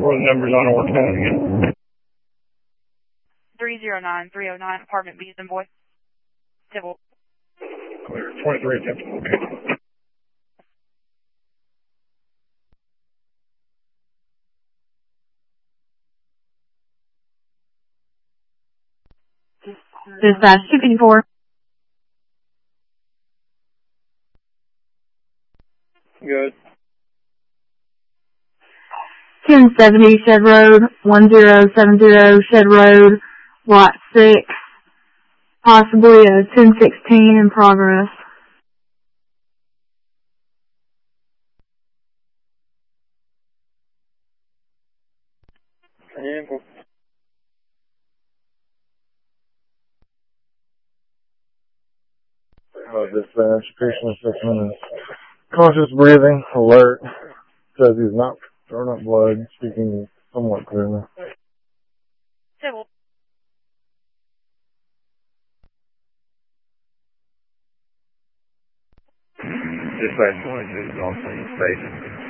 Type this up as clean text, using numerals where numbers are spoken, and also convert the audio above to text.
What are the numbers on Orange County again? 309309, apartment B, boy. Civil. Clear. 23 attempts. Okay. Dispatch 254. Good. 1070 Shed Road, 1070 Shed Road, Lot 6, possibly a 1016 in progress. Dispatch, patient assessment is cautious breathing, alert, says he's not throwing up blood, speaking somewhat clearly. Civil. Dispatch 22 is on scene station.